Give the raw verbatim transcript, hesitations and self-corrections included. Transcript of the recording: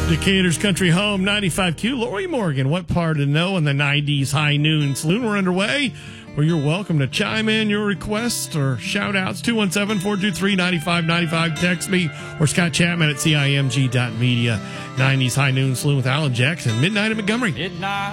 Decatur's Country Home, ninety-five Q. Lori Morgan, what part to know in the nineties High Noon Saloon? We're underway, where you're welcome to chime in your requests or shout-outs. two one seven, four two three, nine five nine five. Text me or Scott Chapman at C I M G dot media. nineties High Noon Saloon with Alan Jackson. Midnight at Montgomery. Midnight.